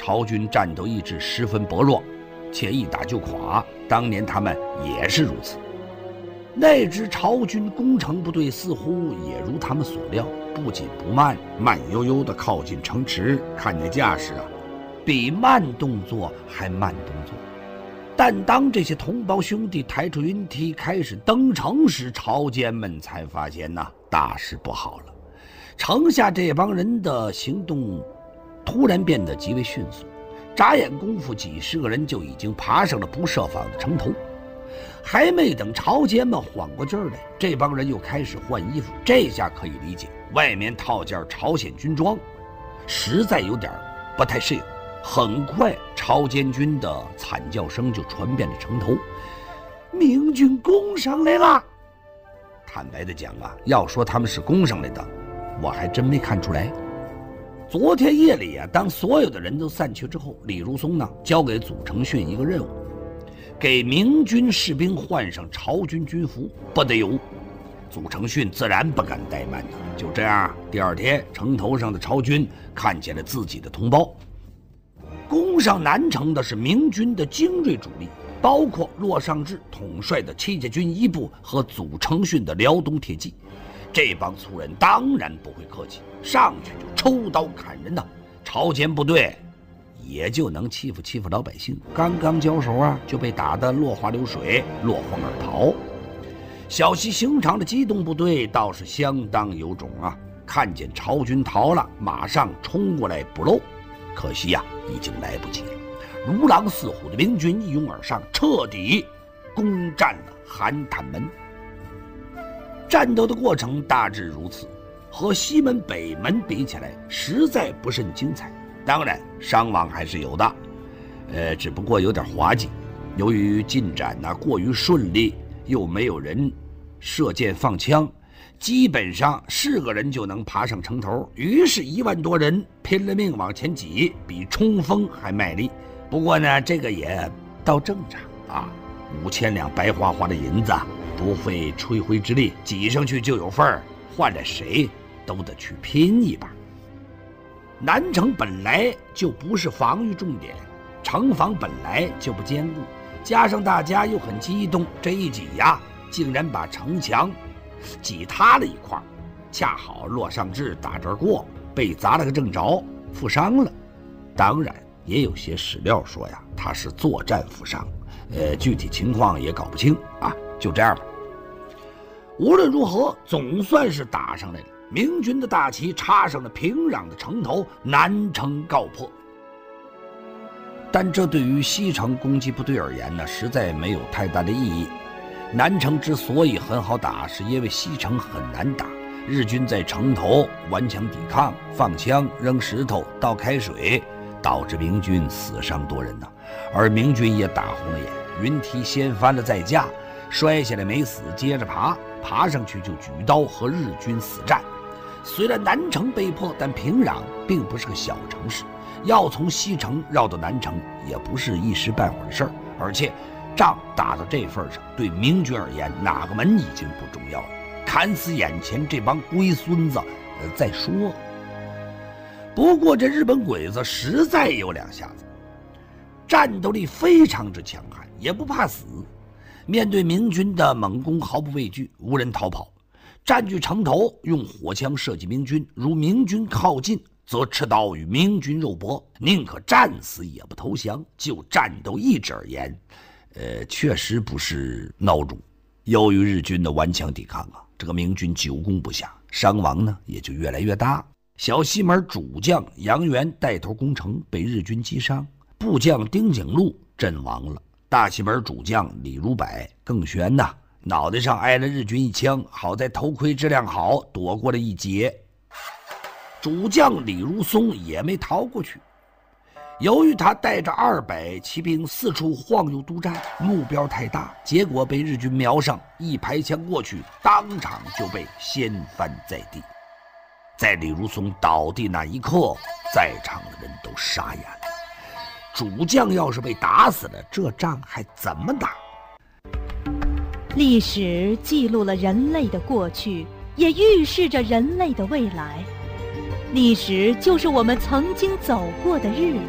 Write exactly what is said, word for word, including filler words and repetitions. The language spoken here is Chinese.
朝军战斗意志十分薄弱，且一打就垮。当年他们也是如此。那支朝军攻城部队似乎也如他们所料，不紧不慢，慢悠悠地靠近城池，看那架势啊，比慢动作还慢动作。但当这些同胞兄弟抬出云梯开始登城时，朝监们才发现呐、啊，大事不好了。城下这帮人的行动突然变得极为迅速，眨眼功夫，几十个人就已经爬上了不设防的城头。还没等朝监们缓过劲儿来，这帮人又开始换衣服。这下可以理解，外面套件朝鲜军装，实在有点不太适应。很快，朝监军的惨叫声就传遍了城头，明军攻上来了。坦白的讲啊，要说他们是攻上来的，我还真没看出来。昨天夜里啊，当所有的人都散去之后，李如松呢交给祖承训一个任务，给明军士兵换上朝军军服，不得有。祖承训自然不敢怠慢的。就这样，第二天城头上的朝军看见了自己的同胞。攻上南城的是明军的精锐主力，包括骆尚志统帅的七家军一部和祖承训的辽东铁骑。这帮粗人当然不会客气，上去就抽刀砍人呐。朝鲜部队也就能欺负欺负老百姓，刚刚交手啊，就被打得落花流水，落荒而逃。小西行长的机动部队倒是相当有种啊，看见朝军逃了，马上冲过来补漏。可惜呀、啊，已经来不及了。如狼似虎的明军一拥而上，彻底攻占了韩坦门。战斗的过程大致如此，和西门北门比起来，实在不甚精彩。当然，伤亡还是有的，呃，只不过有点滑稽。由于进展呢、啊、过于顺利，又没有人射箭放枪，基本上是个人就能爬上城头。于是，一万多人拼了命往前挤，比冲锋还卖力。不过呢，这个也倒正常啊，五千两白花花的银子，不费吹灰之力，挤上去就有份儿，换了谁都得去拼一把。南城本来就不是防御重点，城防本来就不坚固，加上大家又很激动，这一挤呀，竟然把城墙挤塌了一块。恰好骆尚志打这儿过，被砸了个正着，负伤了。当然也有些史料说呀，他是作战负伤，呃，具体情况也搞不清啊。就这样吧。无论如何，总算是打上来了。明军的大旗插上了平壤的城头，南城告破。但这对于西城攻击部队而言呢，实在没有太大的意义。南城之所以很好打，是因为西城很难打。日军在城头顽强抵抗，放枪、扔石头、倒开水，导致明军死伤多人呢。而明军也打红了眼，云梯掀翻了再架，摔下来没死，接着爬，爬上去就举刀和日军死战。虽然南城被破，但平壤并不是个小城市，要从西城绕到南城也不是一时半会儿的事儿。而且仗打到这份上，对明军而言，哪个门已经不重要了，砍死眼前这帮龟孙子，呃，再说。不过这日本鬼子实在有两下子，战斗力非常之强悍，也不怕死。面对明军的猛攻，毫不畏惧，无人逃跑。占据城头，用火枪射击明军，如明军靠近，则持刀与明军肉搏，宁可战死也不投降。就战斗意志而言，呃，确实不是孬种。由于日军的顽强抵抗啊，这个明军久攻不下，伤亡呢也就越来越大。小西门主将杨元带头攻城，被日军击伤；部将丁景禄阵亡了。大西门主将李如柏更悬呐，脑袋上挨了日军一枪，好在头盔质量好，躲过了一劫。主将李如松也没逃过去，由于他带着二百骑兵四处晃悠督战，目标太大，结果被日军瞄上，一排枪过去，当场就被掀翻在地。在李如松倒地那一刻，在场的人都傻眼了。主将要是被打死了，这仗还怎么打？ 历史记录了人类的过去，也预示着人类的未来。历史就是我们曾经走过的日